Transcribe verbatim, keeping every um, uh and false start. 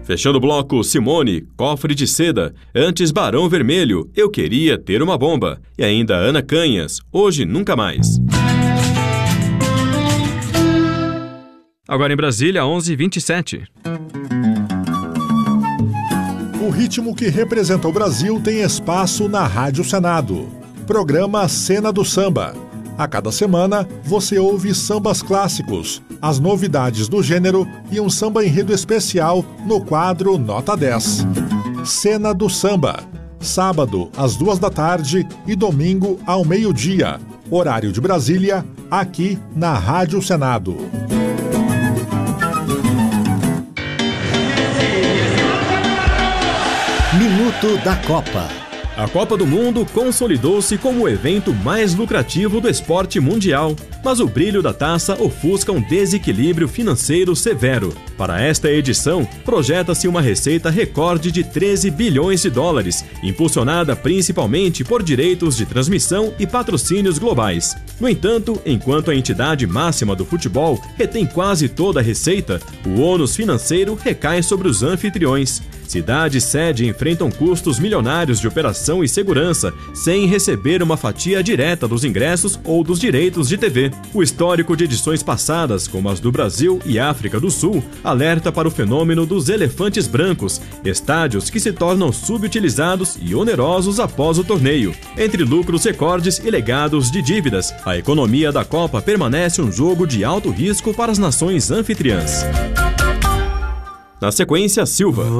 Fechando o bloco, Simone, Cofre de Seda. Antes Barão Vermelho, Eu Queria Ter Uma Bomba. E ainda Ana Canhas, Hoje Nunca Mais. Agora em Brasília, onze e vinte e sete. O ritmo que representa o Brasil tem espaço na Rádio Senado. Programa Cena do Samba. A cada semana, você ouve sambas clássicos, as novidades do gênero e um samba enredo especial no quadro Nota dez. Cena do Samba. Sábado, às duas da tarde e domingo, ao meio-dia. Horário de Brasília, aqui na Rádio Senado. Minuto da Copa. A Copa do Mundo consolidou-se como o evento mais lucrativo do esporte mundial, mas o brilho da taça ofusca um desequilíbrio financeiro severo. Para esta edição, projeta-se uma receita recorde de treze bilhões de dólares, impulsionada principalmente por direitos de transmissão e patrocínios globais. No entanto, enquanto a entidade máxima do futebol retém quase toda a receita, o ônus financeiro recai sobre os anfitriões. Cidade e sede enfrentam custos milionários de operação e segurança, sem receber uma fatia direta dos ingressos ou dos direitos de T V. O histórico de edições passadas, como as do Brasil e África do Sul, alerta para o fenômeno dos elefantes brancos, estádios que se tornam subutilizados e onerosos após o torneio. Entre lucros recordes e legados de dívidas, a economia da Copa permanece um jogo de alto risco para as nações anfitriãs. Na sequência, Silva.